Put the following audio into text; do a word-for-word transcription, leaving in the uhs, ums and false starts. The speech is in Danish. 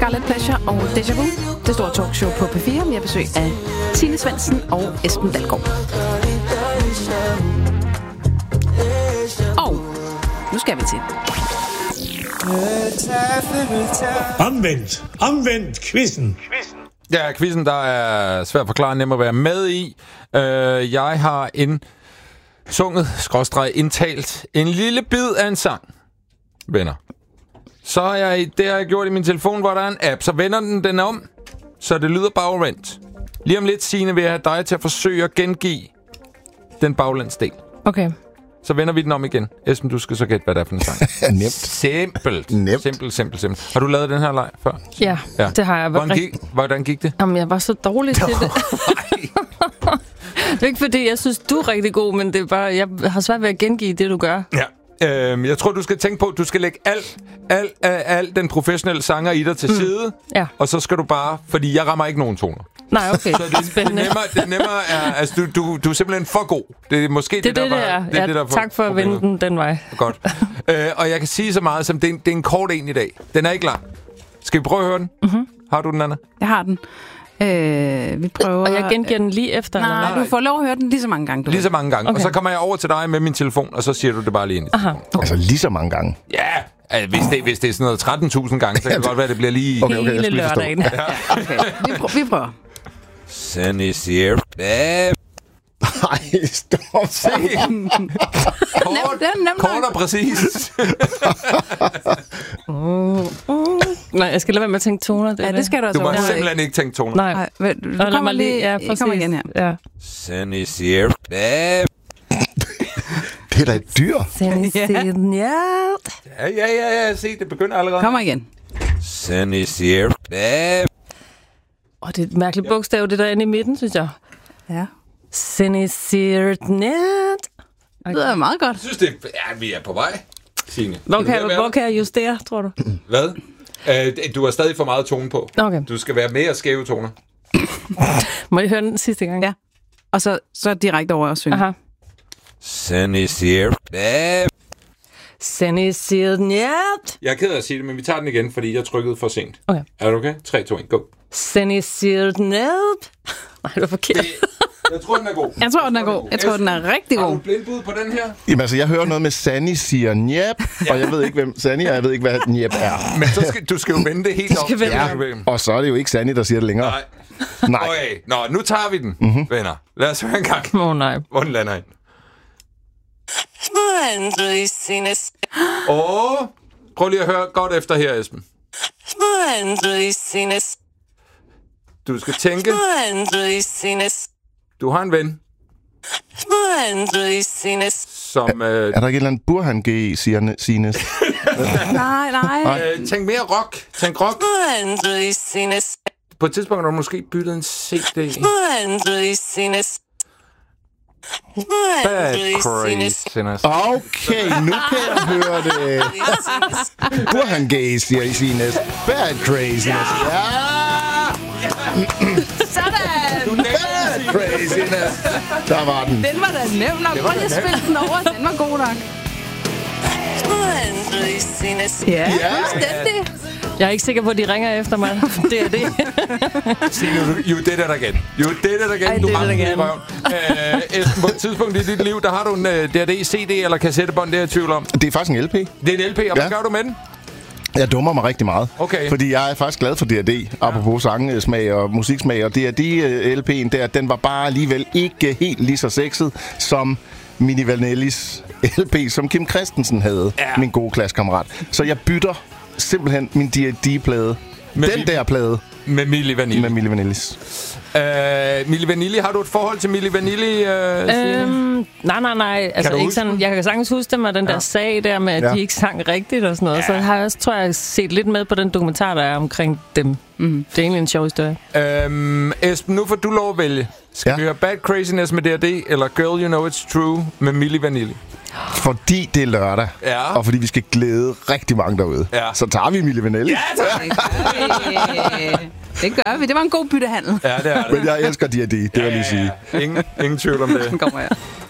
Scarlet Pleasure og Deja Vu. Det store talkshow på P fire. Vi har besøg af Tine Svendsen og Esben Dalgaard. Og nu skal vi til Omvendt. Omvendt quizzen. Ja, quizzen, der er svært at forklare, nem at være med i. Uh, jeg har en sunget, skråstreg, indtalt en lille bid af en sang, venner. Så har jeg, det har jeg gjort i min telefon, hvor der er en app, så vender den den om, så det lyder bagvendt. Lige om lidt, Signe, vil jeg have dig til at forsøge at gengive den baglandsdel. Okay. Så vender vi den om igen. Esben, du skal så gætte, hvad det er for en sang. Nemt. Simpelt. Nemt. Simpelt, simpelt, simpelt. Har du lavet den her leg før? Ja, ja. Det har jeg. Hvordan gik, hvordan gik det? Jamen, jeg var så dårlig til det. Det er ikke fordi, jeg synes, du er rigtig god, men det er bare, jeg har svært ved at gengive det, du gør. Ja. Øhm, jeg tror, du skal tænke på, at du skal lægge al, al, al, al den professionelle sanger i dig til mm. side. Ja. Og så skal du bare, fordi jeg rammer ikke nogen toner. Nej, okay. Så det, det, nemmere, det nemmere er, altså du, du, du er simpelthen for god. Det er måske det, det, det, det, der det var, er. det, ja, det der for, tak for at vende den den vej. Godt. øh, og jeg kan sige så meget som, det er, en, det er en kort en i dag. Den er ikke lang. Skal vi prøve at høre den? Mm-hmm. Har du den, Anna? Jeg har den. Øh, vi prøver... Og jeg gengiver den lige efter? Nej, eller du får lov at høre den lige så mange gange. Du lige så mange gange. Okay. Og så kommer jeg over til dig med min telefon, og så siger du det bare lige ind i telefonen. Okay. Altså lige så mange gange? Ja, altså, hvis, det, hvis det er sådan noget tretten tusind gange, så kan det godt være, at det bliver lige... Okay, okay, hele lørdagen. Ja. Okay. Vi, prøver, vi prøver. Sunny here. Nej, stop. Se. Kort, kort og præcis. uh, uh. Nej, jeg skal lade være med at tænke toner. Det ja, det skal du altså. Du må simpelthen ikke tænke toner. Nej. Nej, vel, du kommer mig lige... Ja, I kommer igen her. Ja. Sunny here. Det er da et dyr. Sunny siden, ja. Ja, ja, ja, ja. Se, det begynder allerede. Kommer igen. Sunny here. Åh, det er et mærkeligt bogstav, det der inde i midten, synes jeg. Ja. Sinisirtnet. Det lyder meget godt. Jeg synes, det er, ja, vi er på vej, Signe. Hvor kan, jeg, hvor kan jeg justere, tror du? Hvad? Uh, du har stadig for meget tone på. Okay. Du skal være mere skæve toner. Må jeg høre den sidste gang? Ja. Og så, så direkte over at synge. Aha. Sinisirtnet. Sinisirtnet. Jeg er ked af at sige det, men vi tager den igen, fordi jeg trykkede for sent. Okay. Er du okay? tre, to, et, go. Sinisirtnet. Nej, det var forkert. Det, jeg tror, den er god. Jeg tror, den er god. Jeg tror, den er rigtig god. Har du blindbud på den her? Jamen altså, jeg hører noget med Sanni siger njep, ja. Og jeg ved ikke, hvem Sanni er, jeg ved ikke, hvad njep er. Men så skal, du skal jo vende det helt op. Ja. Og så er det jo ikke Sanni, der siger det længere. Nej. Nej. Okay. Nå, nu tager vi den, mm-hmm. venner. Lad os høre en gang. Åh, oh, nej. Hvor den lander ind. Åh, oh, prøv lige at høre godt efter her, Esben. Du skal tænke. Du har en ven. Som, øh... Er der ikke et eller andet Burhan G, siger Sines? nej, nej. Øh, tænk mere rock. Tænk rock. På et tidspunkt har du måske byttet en C D. Bad craziness. Okay, nu kan jeg høre det. Burhan G, siger Sines. Bad craziness. Ja! Sådan! Bad craziness. Der var den. Den var da nem nok. Prøv lige at spille den over. Den var god nok. Ja, fuldstændig. Jeg er ikke sikker på, at de ringer efter mig. Det er det. Sig nu, you did it again. You did it again. I du did ramte it again. uh, Esben, på et tidspunkt i dit liv, der har du en uh, D V D, C D eller kassettebånd, det er jeg i tvivl om. Det er faktisk en L P. Det er en L P, og hvad Ja. gør du med den? Jeg dummer mig rigtig meget. Okay. Fordi jeg er faktisk glad for D V D, ja. Apropos sangsmag og musiksmag. Og D V D-L P'en der, den var bare alligevel ikke helt lige så sexet som Milli Vanillis L P, som Kim Christensen havde, ja. Min gode klassekammerat. Så jeg bytter simpelthen min D V D-plade. Med Den mi- der plade. Med Milli Vanilli. Med Milli Vanillis. Uh, Milli Vanilli, har du et forhold til Milli Vanilli? Uh, øhm, nej, nej, nej. Altså, ikke sådan, jeg kan sagtens huske dem, og den ja. der sag der med, at ja. de ikke sang rigtigt og sådan noget. Ja. Så har jeg også, tror jeg, set lidt med på den dokumentar, der er omkring dem. Mm. Det er egentlig en sjov historie. Um, Esben, nu får du lov at vælge. Skal ja. vi høre Bad Craziness med D V D, eller Girl You Know It's True med Milli Vanilli? Fordi det er lørdag, ja. Og fordi vi skal glæde rigtig mange derude, ja. så tager vi Milli Vanilli. Ja, tak. Det gør vi. Det var en god byttehandel. Ja, det er det. Men jeg elsker D V D, det vil jeg lige sige. Ingen, ingen tvivl om det. Kommer jeg.